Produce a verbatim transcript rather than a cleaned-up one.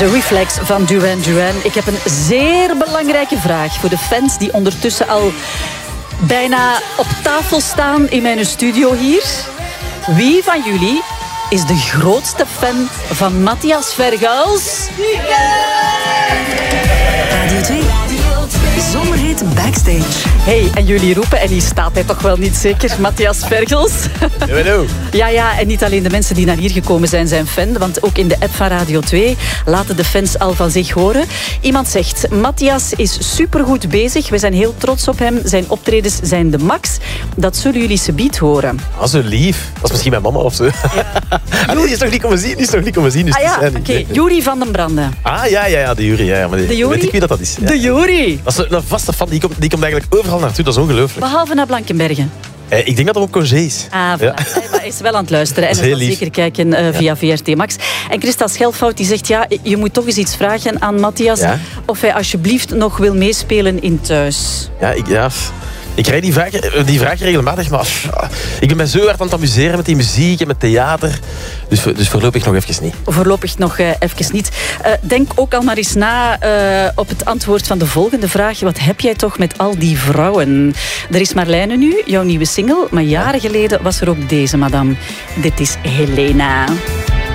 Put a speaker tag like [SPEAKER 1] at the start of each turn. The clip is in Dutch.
[SPEAKER 1] De Reflex van Duran Duran. Ik heb een zeer belangrijke vraag voor de fans die ondertussen al bijna op tafel staan in mijn studio hier. Wie van jullie is de grootste fan van Matthias Vergels?
[SPEAKER 2] Radio twee. Zomerhit Backstage.
[SPEAKER 1] Hey, en jullie roepen, en hier staat hij toch wel niet zeker, Matthias Vergels?
[SPEAKER 3] Jawel.
[SPEAKER 1] Ja, ja, en niet alleen de mensen die naar hier gekomen zijn, zijn fan, want ook in de app van Radio twee laten de fans al van zich horen. Iemand zegt, Matthias is supergoed bezig, we zijn heel trots op hem, zijn optredens zijn de max. Dat zullen jullie subiet horen.
[SPEAKER 3] Ah, zo lief. Dat is misschien mijn mama of zo. Ja. Ah, nee, die is nog niet komen zien, die is nog niet komen zien. Dus
[SPEAKER 1] Ah ja, oké,
[SPEAKER 3] okay.
[SPEAKER 1] Juri van den Brande.
[SPEAKER 3] Ah, ja, ja, ja, de Juri. Ja, maar die,
[SPEAKER 1] De Juri?
[SPEAKER 3] weet ik wie dat, dat is. Ja.
[SPEAKER 1] De Juri.
[SPEAKER 3] Dat is een vaste fan, die komt, die komt eigenlijk overal naartoe, dat is ongelooflijk.
[SPEAKER 1] Behalve naar Blankenbergen.
[SPEAKER 3] Eh, ik denk dat hij op congé is.
[SPEAKER 1] Ah, voilà.
[SPEAKER 3] Ja.
[SPEAKER 1] Hij maar is wel aan het luisteren. En
[SPEAKER 3] Dat is
[SPEAKER 1] hij zal
[SPEAKER 3] heel
[SPEAKER 1] zeker kijken uh, via V R T Max. En Christa Schelfout die zegt, ja, je moet toch eens iets vragen aan Matthias.
[SPEAKER 3] Ja?
[SPEAKER 1] Of hij alsjeblieft nog wil meespelen in Thuis.
[SPEAKER 3] Ja, ik... Ja. Ik krijg die vraag, die vraag regelmatig, maar ik ben mij zo hard aan het amuseren met die muziek en met theater. Dus, dus voorlopig nog even niet.
[SPEAKER 1] Voorlopig nog uh, even niet. Uh, denk ook al maar eens na uh, op het antwoord van de volgende vraag. Wat heb jij toch met al die vrouwen? Er is Marlijne nu, jouw nieuwe single. Maar jaren geleden was er ook deze, madame. Dit is Helena.